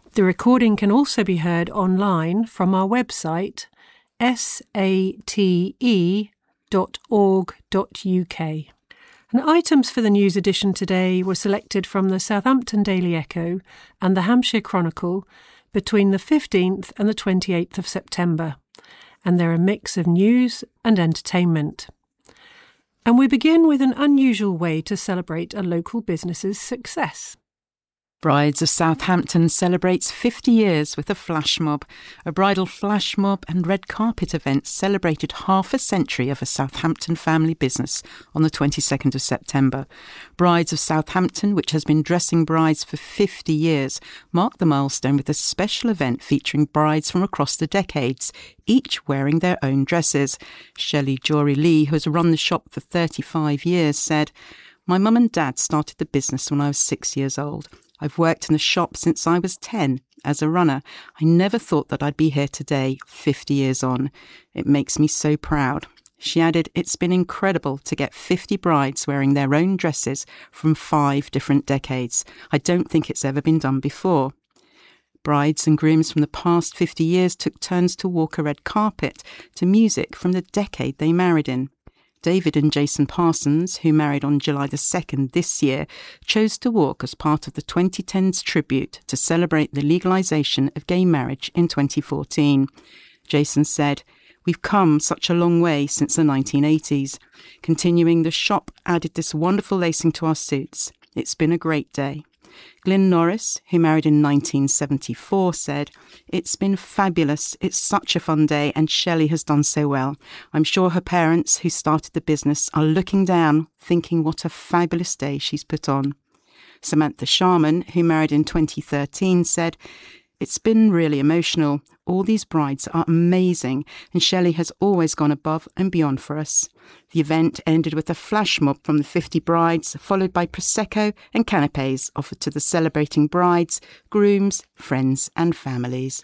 The recording can also be heard online from our website sate.org.uk. And items for the news edition today were selected from the Southampton Daily Echo and the Hampshire Chronicle between the 15th and the 28th of September, and they're a mix of news and entertainment. And we begin with an unusual way to celebrate a local business's success. Brides of Southampton celebrates 50 years with a flash mob. A bridal flash mob and red carpet event celebrated half a century of a Southampton family business on the 22nd of September. Brides of Southampton, which has been dressing brides for 50 years, marked the milestone with a special event featuring brides from across the decades, each wearing their own dresses. Shelley Jory Lee, who has run the shop for 35 years, said, "My mum and dad started the business when I was 6 years old. I've worked in the shop since I was 10 as a runner. I never thought that I'd be here today, 50 years on. It makes me so proud." She added, "It's been incredible to get 50 brides wearing their own dresses from 5 different decades. I don't think it's ever been done before." Brides and grooms from the past 50 years took turns to walk a red carpet to music from the decade they married in. David and Jason Parsons, who married on July the 2nd this year, chose to walk as part of the 2010s tribute to celebrate the legalisation of gay marriage in 2014. Jason said, "We've come such a long way since the 1980s. Continuing, the shop added this wonderful lacing to our suits. It's been a great day." Glyn Norris, who married in 1974, said, "It's been fabulous. It's such a fun day, and Shelley has done so well. I'm sure her parents, who started the business, are looking down, thinking what a fabulous day she's put on." Samantha Sharman, who married in 2013, said, "It's been really emotional. All these brides are amazing, and Shelley has always gone above and beyond for us." The event ended with a flash mob from the 50 brides, followed by Prosecco and canapés offered to the celebrating brides, grooms, friends and families.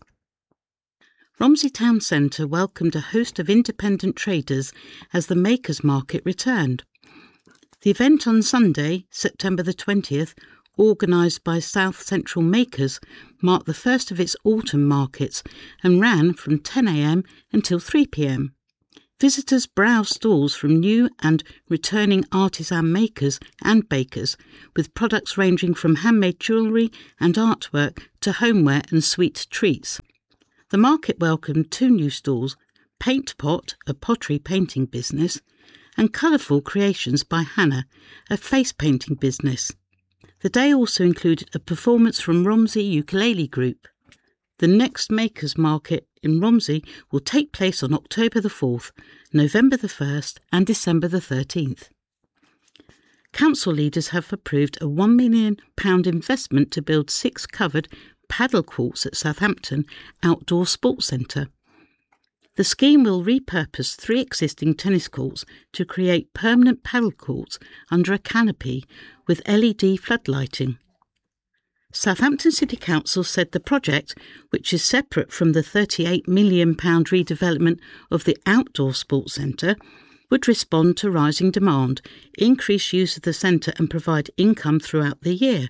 Romsey Town Centre welcomed a host of independent traders as the Makers Market returned. The event on Sunday, September the 20th, organised by South Central Makers, marked the first of its autumn markets and ran from 10 a.m. until 3 p.m. Visitors browsed stalls from new and returning artisan makers and bakers, with products ranging from handmade jewellery and artwork to homeware and sweet treats. The market welcomed 2 new stalls, Paint Pot, a pottery painting business, and Colourful Creations by Hannah, a face painting business. The day also included a performance from Romsey Ukulele Group. The next Makers Market in Romsey will take place on October the 4th, November the 1st and December the 13th. Council leaders have approved a £1 million investment to build 6 covered paddle courts at Southampton Outdoor Sports Centre. The scheme will repurpose 3 existing tennis courts to create permanent paddle courts under a canopy with LED floodlighting. Southampton City Council said the project, which is separate from the £38 million redevelopment of the Outdoor Sports Centre, would respond to rising demand, increase use of the centre and provide income throughout the year.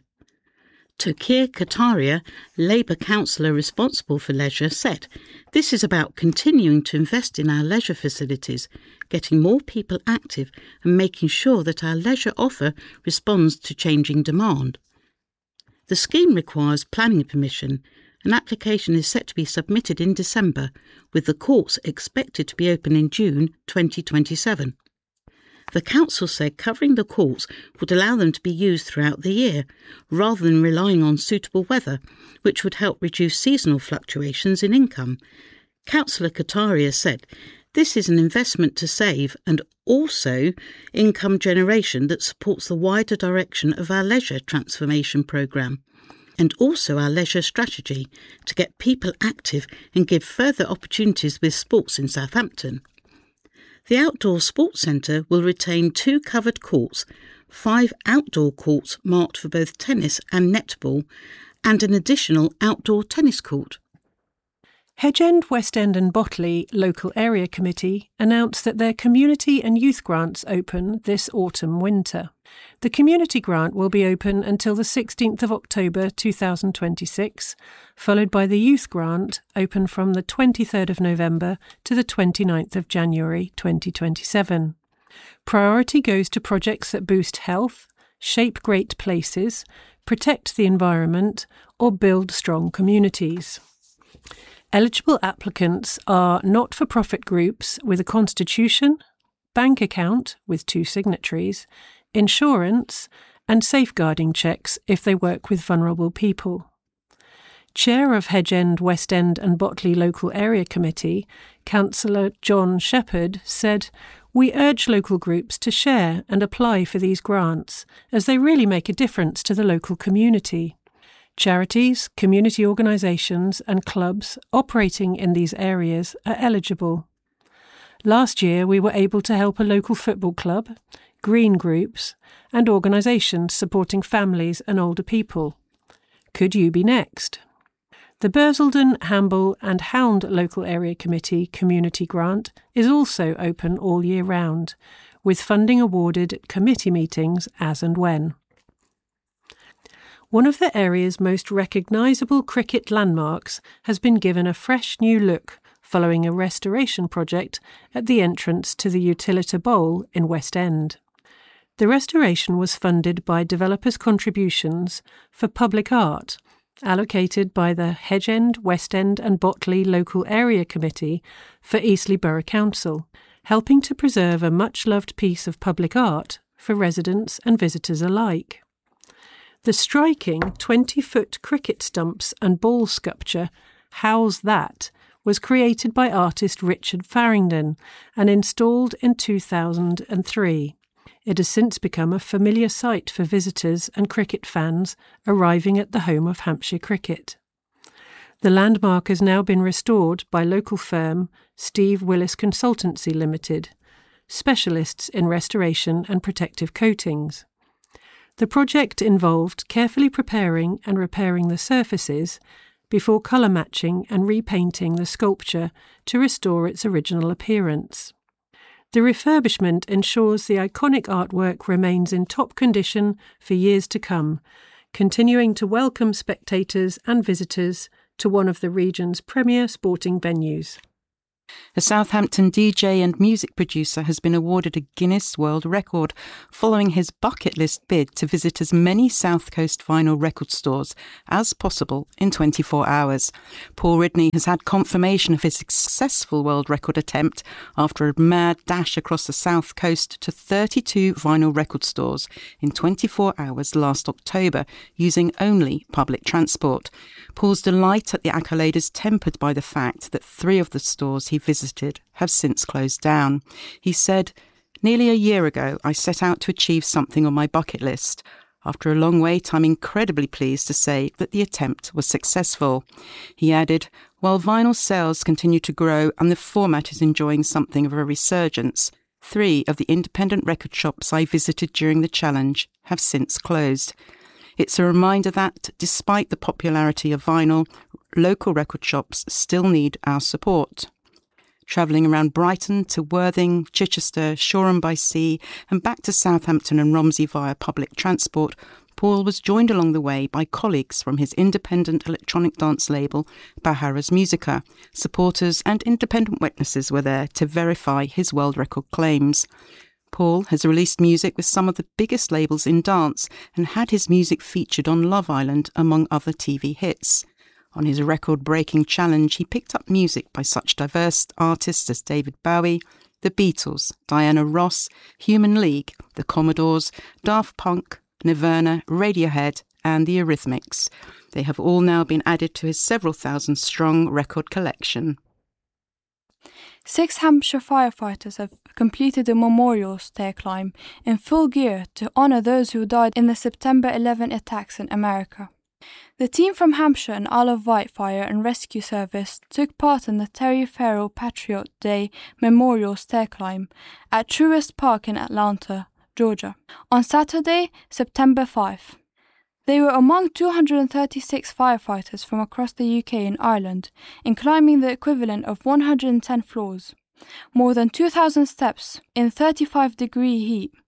Tokir Kataria, Labour councillor responsible for leisure, said, "This is about continuing to invest in our leisure facilities, getting more people active and making sure that our leisure offer responds to changing demand." The scheme requires planning permission. An application is set to be submitted in December, with the courts expected to be open in June 2027. The council said covering the courts would allow them to be used throughout the year, rather than relying on suitable weather, which would help reduce seasonal fluctuations in income. Councillor Kataria said, "This is an investment to save and also income generation that supports the wider direction of our leisure transformation programme and also our leisure strategy to get people active and give further opportunities with sports in Southampton." The Outdoor Sports Centre will retain 2 covered courts, 5 outdoor courts marked for both tennis and netball, and an additional outdoor tennis court. Hedge End, West End and Botley Local Area Committee announced that their community and youth grants open this autumn-winter. The community grant will be open until the 16th of October 2026, followed by the youth grant, open from the 23rd of November to the 29th of January 2027. Priority goes to projects that boost health, shape great places, protect the environment, or build strong communities. Eligible applicants are not-for-profit groups with a constitution, bank account with 2 signatories, insurance, and safeguarding checks if they work with vulnerable people. Chair of Hedge End, West End and Botley Local Area Committee, Councillor John Shepherd, said, "We urge local groups to share and apply for these grants, as they really make a difference to the local community. Charities, community organisations and clubs operating in these areas are eligible. Last year we were able to help a local football club, green groups and organisations supporting families and older people. Could you be next?" The Bursledon, Hamble and Hound Local Area Committee Community Grant is also open all year round, with funding awarded at committee meetings as and when. One of the area's most recognisable cricket landmarks has been given a fresh new look following a restoration project at the entrance to the Utilita Bowl in West End. The restoration was funded by developers' contributions for public art, allocated by the Hedge End, West End and Botley Local Area Committee for Eastleigh Borough Council, helping to preserve a much-loved piece of public art for residents and visitors alike. The striking 20-foot cricket stumps and ball sculpture, How's That?, was created by artist Richard Farringdon and installed in 2003. It has since become a familiar sight for visitors and cricket fans arriving at the home of Hampshire cricket. The landmark has now been restored by local firm Steve Willis Consultancy Limited, specialists in restoration and protective coatings. The project involved carefully preparing and repairing the surfaces before colour matching and repainting the sculpture to restore its original appearance. The refurbishment ensures the iconic artwork remains in top condition for years to come, continuing to welcome spectators and visitors to one of the region's premier sporting venues. A Southampton DJ and music producer has been awarded a Guinness World Record following his bucket list bid to visit as many South Coast vinyl record stores as possible in 24 hours. Paul Ridney has had confirmation of his successful world record attempt after a mad dash across the South Coast to 32 vinyl record stores in 24 hours last October using only public transport. Paul's delight at the accolade is tempered by the fact that 3 of the stores he visited have since closed down. He said, "Nearly a year ago, I set out to achieve something on my bucket list. After a long wait, I'm incredibly pleased to say that the attempt was successful." He added, "While vinyl sales continue to grow and the format is enjoying something of a resurgence, 3 of the independent record shops I visited during the challenge have since closed. It's a reminder that, despite the popularity of vinyl, local record shops still need our support." Travelling around Brighton to Worthing, Chichester, Shoreham-by-Sea and back to Southampton and Romsey via public transport, Paul was joined along the way by colleagues from his independent electronic dance label, Baharas Musica. Supporters and independent witnesses were there to verify his world record claims. Paul has released music with some of the biggest labels in dance and had his music featured on Love Island, among other TV hits. On his record-breaking challenge, he picked up music by such diverse artists as David Bowie, The Beatles, Diana Ross, Human League, The Commodores, Daft Punk, Nirvana, Radiohead and The Eurythmics. They have all now been added to his several thousand-strong record collection. 6 Hampshire firefighters have completed the memorial stair climb in full gear to honour those who died in the September 11 attacks in America. The team from Hampshire and Isle of Wight Fire and Rescue Service took part in the Terry Farrell Patriot Day Memorial Stair Climb at Truist Park in Atlanta, Georgia, on Saturday, September 5. They were among 236 firefighters from across the UK and Ireland in climbing the equivalent of 110 floors, more than 2,000 steps in 35-degree heat,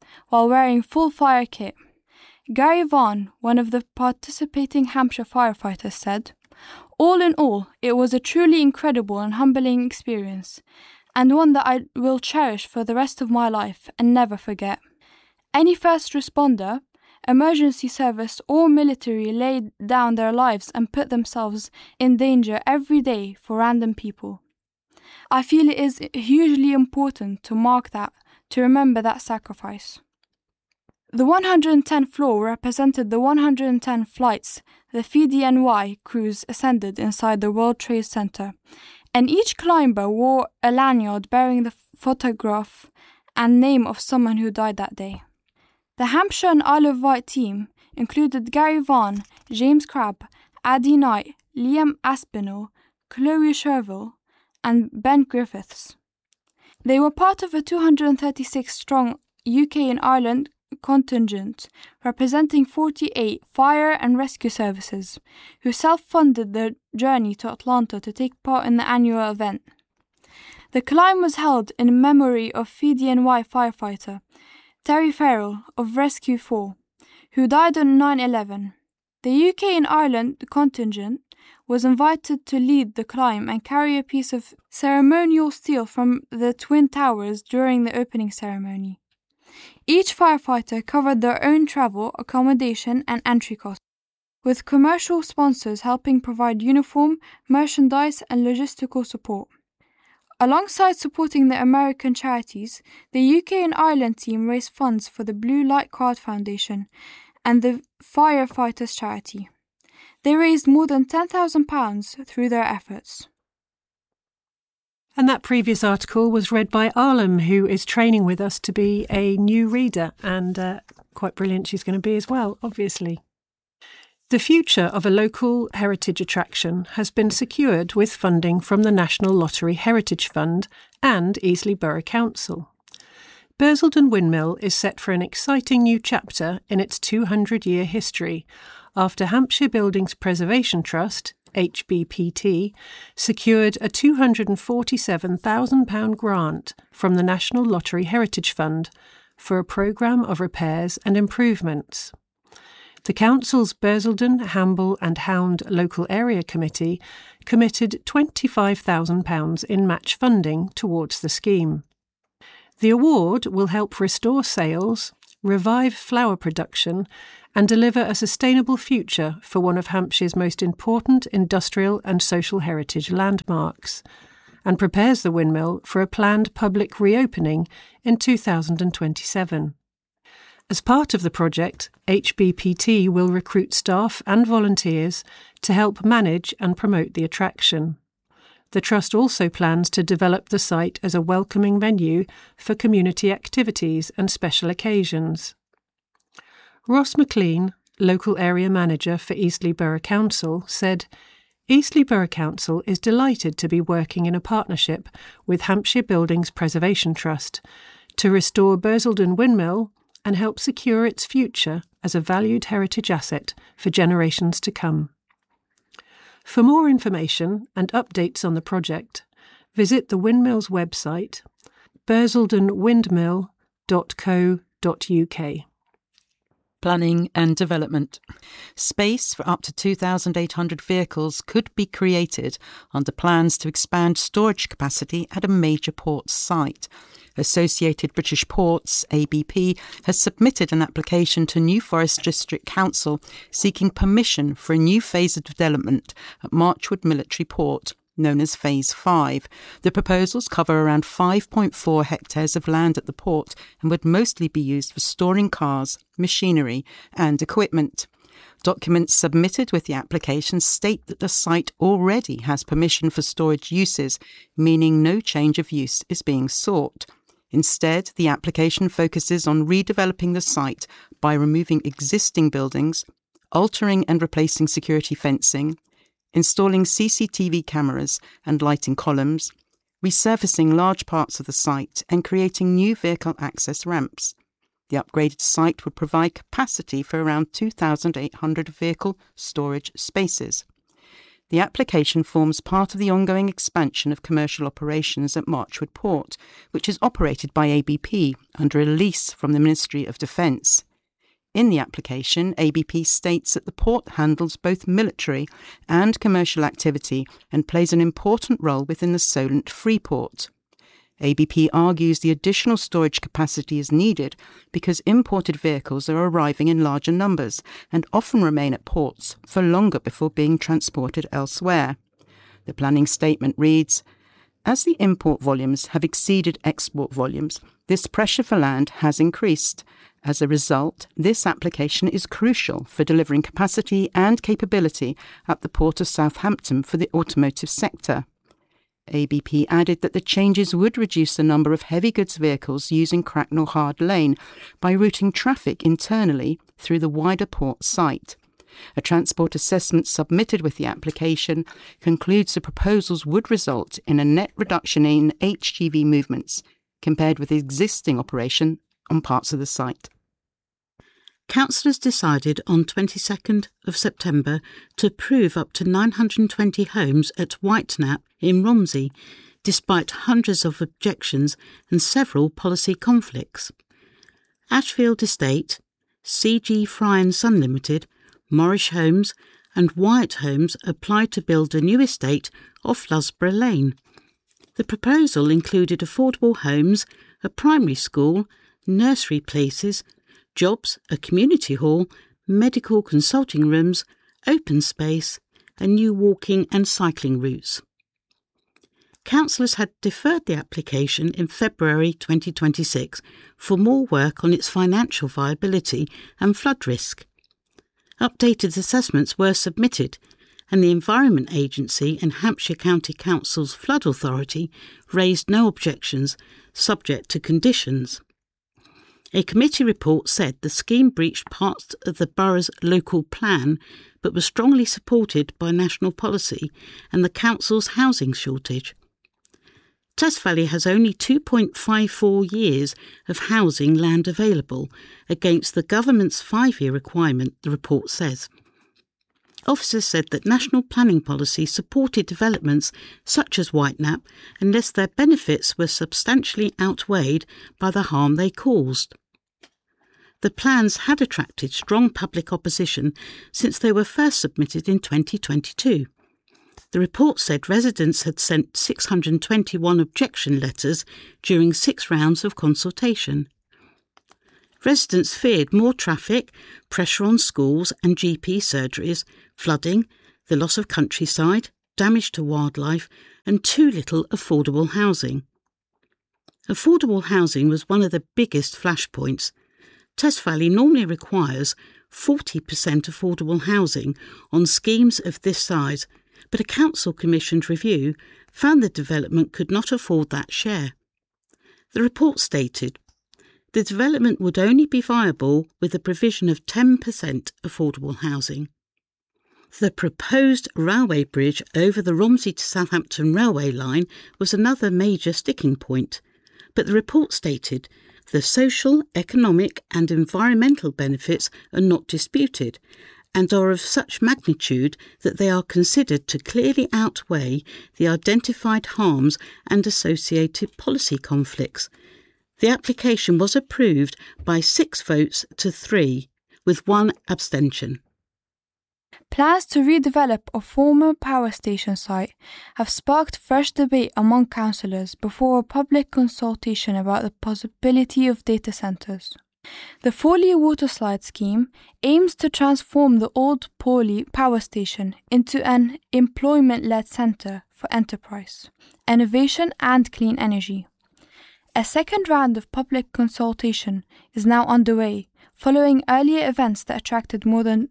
while wearing full fire kit. Gary Vaughan, one of the participating Hampshire firefighters, said, "All in all, it was a truly incredible and humbling experience, and one that I will cherish for the rest of my life and never forget. Any first responder, emergency service or military laid down their lives and put themselves in danger every day for random people. I feel it is hugely important to mark that, to remember that sacrifice." The 110th floor represented the 110 flights the FDNY crews ascended inside the World Trade Center, and each climber wore a lanyard bearing the photograph and name of someone who died that day. The Hampshire and Isle of Wight team included Gary Vaughan, James Crabb, Addie Knight, Liam Aspinall, Chloe Shervill, and Ben Griffiths. They were part of a 236-strong UK and Ireland contingent representing 48 fire and rescue services, who self-funded their journey to Atlanta to take part in the annual event. The climb was held in memory of FDNY firefighter Terry Farrell of Rescue 4, who died on 9/11. The UK and Ireland contingent was invited to lead the climb and carry a piece of ceremonial steel from the Twin Towers during the opening ceremony. Each firefighter covered their own travel, accommodation, and entry costs, with commercial sponsors helping provide uniform, merchandise, and logistical support. Alongside supporting the American charities, the UK and Ireland team raised funds for the Blue Light Card Foundation and the Firefighters Charity. They raised more than £10,000 through their efforts. And that previous article was read by Arlem, who is training with us to be a new reader, and quite brilliant she's going to be as well, obviously. The future of a local heritage attraction has been secured with funding from the National Lottery Heritage Fund and Eastleigh Borough Council. Bursledon Windmill is set for an exciting new chapter in its 200-year history after Hampshire Buildings Preservation Trust, HBPT, secured a £247,000 grant from the National Lottery Heritage Fund for a programme of repairs and improvements. The Council's Bursledon, Hamble and Hound Local Area Committee committed £25,000 in match funding towards the scheme. The award will help restore sales, revive flower production, and deliver a sustainable future for one of Hampshire's most important industrial and social heritage landmarks, and prepares the windmill for a planned public reopening in 2027. As part of the project, HBPT will recruit staff and volunteers to help manage and promote the attraction. The Trust also plans to develop the site as a welcoming venue for community activities and special occasions. Ross McLean, local area manager for Eastleigh Borough Council, said, "Eastleigh Borough Council is delighted to be working in a partnership with Hampshire Buildings Preservation Trust to restore Bursledon Windmill and help secure its future as a valued heritage asset for generations to come." For more information and updates on the project, visit the windmill's website, bursledonwindmill.co.uk. Planning and development. Space for up to 2,800 vehicles could be created under plans to expand storage capacity at a major port site. Associated British Ports, ABP, has submitted an application to New Forest District Council seeking permission for a new phase of development at Marchwood Military Port, known as Phase 5. The proposals cover around 5.4 hectares of land at the port and would mostly be used for storing cars, machinery and equipment. Documents submitted with the application state that the site already has permission for storage uses, meaning no change of use is being sought. Instead, the application focuses on redeveloping the site by removing existing buildings, altering and replacing security fencing, installing CCTV cameras and lighting columns, resurfacing large parts of the site and creating new vehicle access ramps. The upgraded site would provide capacity for around 2,800 vehicle storage spaces. The application forms part of the ongoing expansion of commercial operations at Marchwood Port, which is operated by ABP under a lease from the Ministry of Defence. In the application, ABP states that the port handles both military and commercial activity and plays an important role within the Solent Freeport. ABP argues the additional storage capacity is needed because imported vehicles are arriving in larger numbers and often remain at ports for longer before being transported elsewhere. The planning statement reads, "As the import volumes have exceeded export volumes, this pressure for land has increased. As a result, this application is crucial for delivering capacity and capability at the Port of Southampton for the automotive sector." ABP added that the changes would reduce the number of heavy goods vehicles using Cracknell Hard Lane by routing traffic internally through the wider port site. A transport assessment submitted with the application concludes the proposals would result in a net reduction in HGV movements compared with the existing operation on parts of the site. Councillors decided on 22nd of September to approve up to 920 homes at Whitenap in Romsey, despite hundreds of objections and several policy conflicts. Ashfield Estate, CG Fry & Son Limited, Morrish Homes and Wyatt Homes applied to build a new estate off Loughborough Lane. The proposal included affordable homes, a primary school, nursery places, jobs, a community hall, medical consulting rooms, open space, and new walking and cycling routes. Councillors had deferred the application in February 2026 for more work on its financial viability and flood risk. Updated assessments were submitted, and the Environment Agency and Hampshire County Council's Flood Authority raised no objections, subject to conditions. A committee report said the scheme breached parts of the borough's local plan, but was strongly supported by national policy and the council's housing shortage. Test Valley has only 2.54 years of housing land available against the government's 5-year requirement, the report says. Officers said that national planning policy supported developments such as Whitenap unless their benefits were substantially outweighed by the harm they caused. The plans had attracted strong public opposition since they were first submitted in 2022. The report said residents had sent 621 objection letters during 6 rounds of consultation. Residents feared more traffic, pressure on schools and GP surgeries, flooding, the loss of countryside, damage to wildlife, and too little affordable housing. Affordable housing was one of the biggest flashpoints. Test Valley normally requires 40% affordable housing on schemes of this size, but a council-commissioned review found the development could not afford that share. The report stated, the development would only be viable with the provision of 10% affordable housing. The proposed railway bridge over the Romsey to Southampton railway line was another major sticking point, but the report stated the social, economic and environmental benefits are not disputed and are of such magnitude that they are considered to clearly outweigh the identified harms and associated policy conflicts. The application was approved by 6 votes to 3, with 1 abstention. Plans to redevelop a former power station site have sparked fresh debate among councillors before a public consultation about the possibility of data centres. The Fawley Waterslide scheme aims to transform the old Pawley power station into an employment-led centre for enterprise, innovation and clean energy. A second round of public consultation is now underway, following earlier events that attracted more than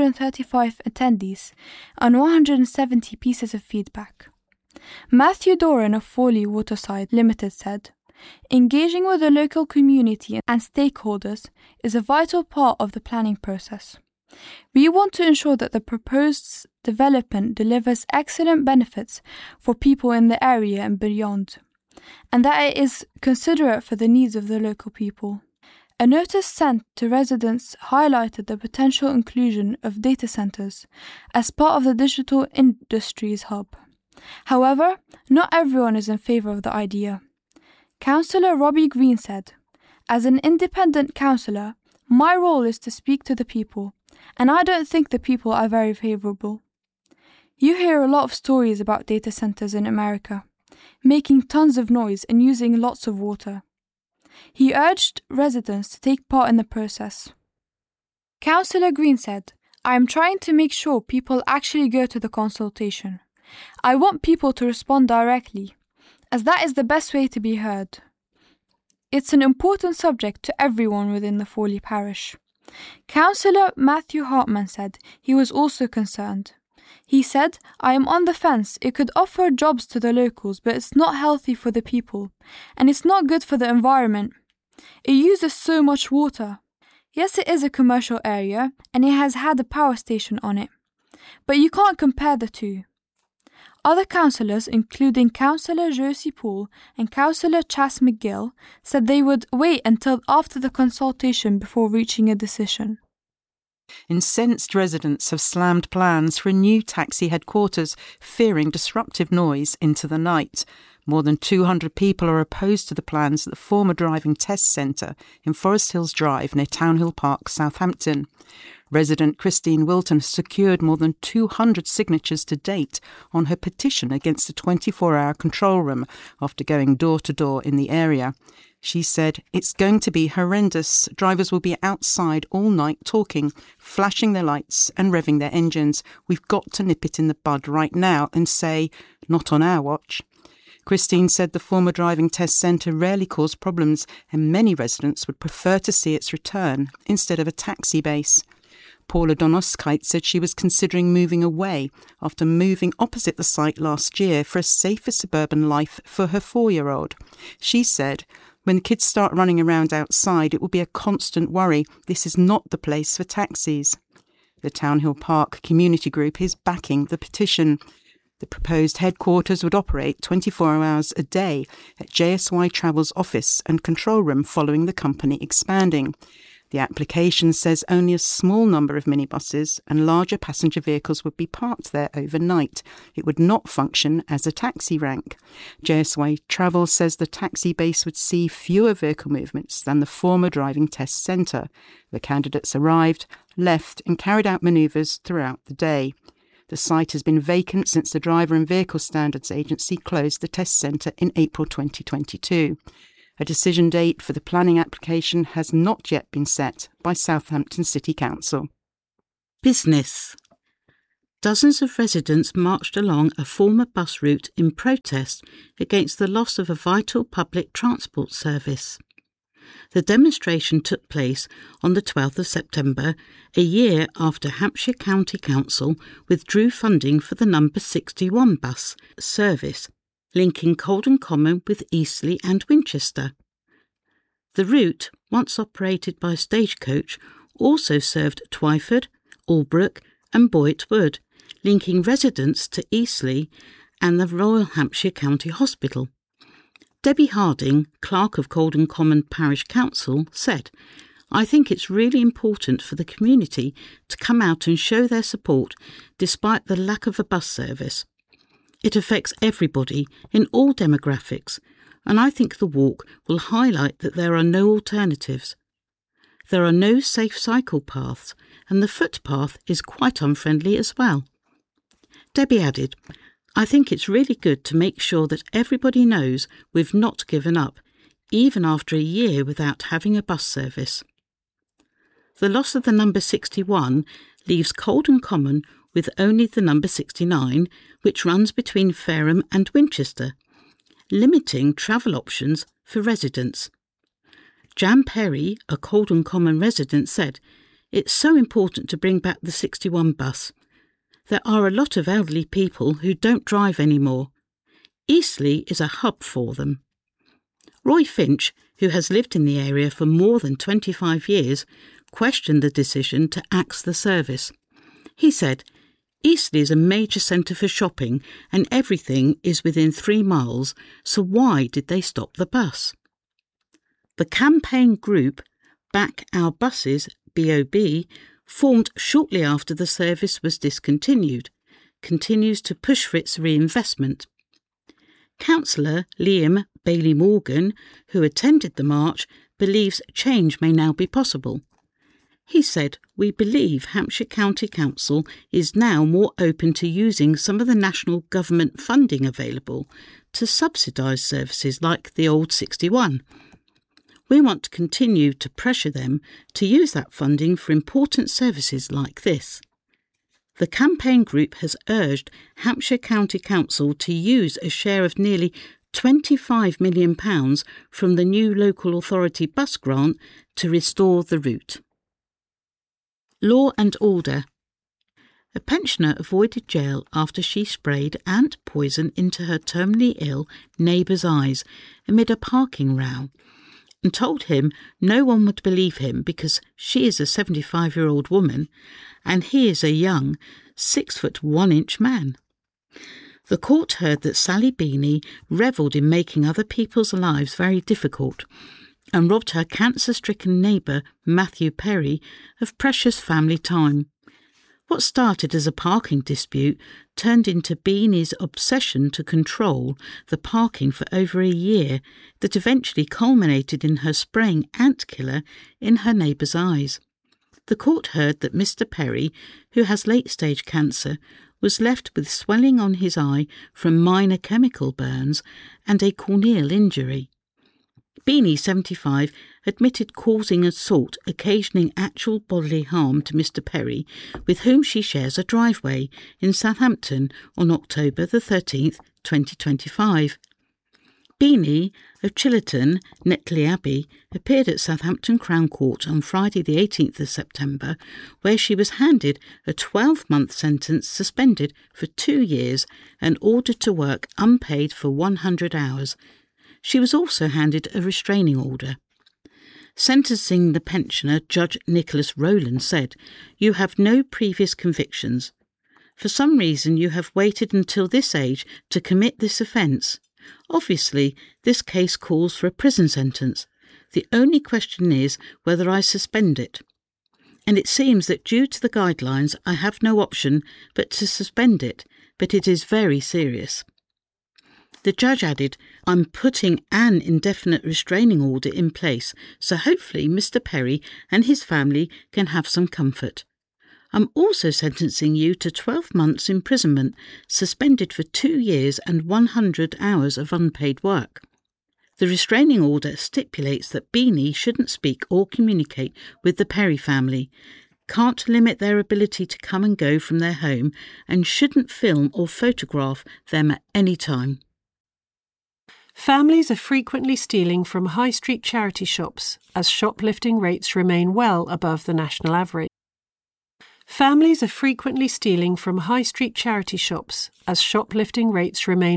235 attendees and 170 pieces of feedback. Matthew Doran of Fawley Waterside Limited said, engaging with the local community and stakeholders is a vital part of the planning process. We want to ensure that the proposed development delivers excellent benefits for people in the area and beyond, and that it is considerate for the needs of the local people. A notice sent to residents highlighted the potential inclusion of data centers as part of the digital industries hub. However, not everyone is in favour of the idea. Councillor Robbie Green said, "As an independent councillor, my role is to speak to the people, and I don't think the people are very favourable. You hear a lot of stories about data centers in America, making tons of noise and using lots of water." He urged residents to take part in the process. Councillor Green said, "I am trying to make sure people actually go to the consultation. I want people to respond directly, as that is the best way to be heard. It's an important subject to everyone within the Fawley parish." Councillor Matthew Hartman said he was also concerned. He said, "I am on the fence. It could offer jobs to the locals, but it's not healthy for the people, and it's not good for the environment. It uses so much water. Yes, it is a commercial area, and it has had a power station on it, but you can't compare the two." Other councillors, including Councillor Josie Poole and Councillor Chas McGill, said they would wait until after the consultation before reaching a decision. Incensed residents have slammed plans for a new taxi headquarters, fearing disruptive noise into the night. More than 200 people are opposed to the plans at the former driving test centre in Forest Hills Drive near Townhill Park, Southampton. Resident Christine Wilton has secured more than 200 signatures to date on her petition against a 24-hour control room after going door to door in the area. She said, "It's going to be horrendous. Drivers will be outside all night talking, flashing their lights and revving their engines. We've got to nip it in the bud right now and say, not on our watch." Christine said the former driving test centre rarely caused problems and many residents would prefer to see its return instead of a taxi base. Paula Donoskite said she was considering moving away after moving opposite the site last year for a safer suburban life for her 4-year-old. She said, "When kids start running around outside, it will be a constant worry. This is not the place for taxis." The Townhill Park Community Group is backing the petition. The proposed headquarters would operate 24 hours a day at JSY Travel's office and control room following the company expanding. The application says only a small number of minibuses and larger passenger vehicles would be parked there overnight. It would not function as a taxi rank. JSY Travel says the taxi base would see fewer vehicle movements than the former driving test centre. The candidates arrived, left and carried out manoeuvres throughout the day. The site has been vacant since the Driver and Vehicle Standards Agency closed the test centre in April 2022. A decision date for the planning application has not yet been set by Southampton City Council. Business. Dozens of residents marched along a former bus route in protest against the loss of a vital public transport service. The demonstration took place on the 12th of September, a year after Hampshire County Council withdrew funding for the number 61 bus service, linking Colden Common with Eastleigh and Winchester. The route, once operated by Stagecoach, also served Twyford, Albrook and Boyett Wood, linking residents to Eastleigh and the Royal Hampshire County Hospital. Debbie Harding, clerk of Colden Common Parish Council, said, "I think it's really important for the community to come out and show their support despite the lack of a bus service. It affects everybody in all demographics, and I think the walk will highlight that there are no alternatives. There are no safe cycle paths, and the footpath is quite unfriendly as well." Debbie added, "I think it's really good to make sure that everybody knows we've not given up, even after a year without having a bus service." The loss of the number 61 leaves Colden Common with only the number 69, which runs between Fareham and Winchester, limiting travel options for residents. Jan Perry, a Colden Common resident, said, "It's so important to bring back the 61 bus. There are a lot of elderly people who don't drive anymore. Eastleigh is a hub for them." Roy Finch, who has lived in the area for more than 25 years, questioned the decision to axe the service. He said, "Eastleigh is a major centre for shopping and everything is within 3 miles, so why did they stop the bus?" The campaign group Back Our Buses, BOB, formed shortly after the service was discontinued, continues to push for its reinvestment. Councillor Liam Bailey-Morgan, who attended the march, believes change may now be possible. He said, "We believe Hampshire County Council is now more open to using some of the national government funding available to subsidise services like the Old 61. We want to continue to pressure them to use that funding for important services like this." The campaign group has urged Hampshire County Council to use a share of nearly £25 million from the new local authority bus grant to restore the route. Law and order. A pensioner avoided jail after she sprayed ant poison into her terminally ill neighbour's eyes amid a parking row, and told him no one would believe him because she is a 75-year-old woman and he is a young 6'1" man. The court heard that Sally Beanie revelled in making other people's lives very difficult and robbed her cancer-stricken neighbour Matthew Perry of precious family time. What started as a parking dispute turned into Beanie's obsession to control the parking for over a year that eventually culminated in her spraying ant killer in her neighbour's eyes. The court heard that Mr. Perry, who has late-stage cancer, was left with swelling on his eye from minor chemical burns and a corneal injury. Beanie, 75, admitted causing assault occasioning actual bodily harm to Mr. Perry, with whom she shares a driveway in Southampton on October the 13th, 2025. Beanie of Chillerton, Netley Abbey, appeared at Southampton Crown Court on Friday the 18th of September, where she was handed a 12-month sentence suspended for 2 years and ordered to work unpaid for 100 hours. She was also handed a restraining order. Sentencing the pensioner, Judge Nicholas Rowland said, "You have no previous convictions. For some reason you have waited until this age to commit this offence. Obviously, this case calls for a prison sentence. The only question is whether I suspend it. And it seems that due to the guidelines I have no option but to suspend it, but it is very serious." The judge added, "I'm putting an indefinite restraining order in place, so hopefully Mr. Perry and his family can have some comfort. I'm also sentencing you to 12 months imprisonment, suspended for 2 years and 100 hours of unpaid work." The restraining order stipulates that Beanie shouldn't speak or communicate with the Perry family, can't limit their ability to come and go from their home, and shouldn't film or photograph them at any time. Families are frequently stealing from high street charity shops as shoplifting rates remain well above the national average. Families are frequently stealing from high street charity shops as shoplifting rates remain